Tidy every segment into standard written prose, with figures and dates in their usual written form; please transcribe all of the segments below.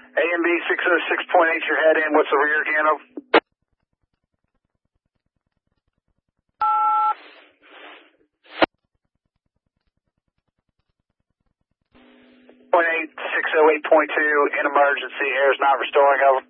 AMB 606.8, your head in. What's the rear again of? 608.2 in emergency. Air is not restoring. Over.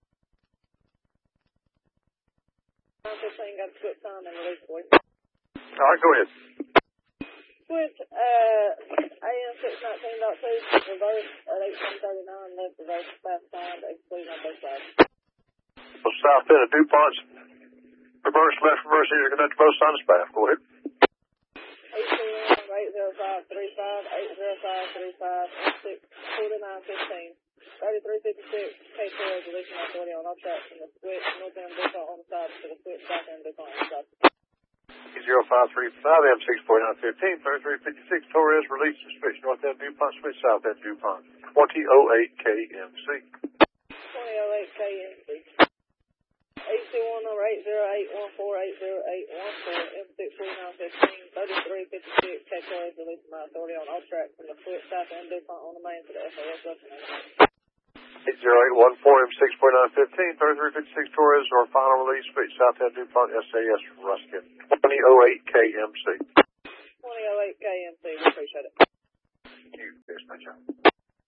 15 got a split time and release for you. All right, go ahead. Switch AM 619.2, reverse at 1839, left reverse, fast time, exclude on both sides. South end of DuPont's reverse, left reverse, either conductor both sides of SPAF. Go ahead. 821-805-35, 805-35, 4915. 3356, K4 is releasing authority on all tracks from the switch, north end DuPont on the side to the switch, south end DuPont on the side. 0535 M64915, 3356, Torres, release the switch, north end DuPont, switch, south end DuPont. 2008 KMC. 2008 KMC. 821-808-1480-814, M64915, 3356, K4 is releasing my authority on all tracks from the switch, south end DuPont on the main to the SAS left. 80814 M64915, 3356 Torres, or final release, switch, south end DuPont, SAS Ruskin. 2008 KMC. 2008 KMC, we appreciate it. Thank you. Here's my job.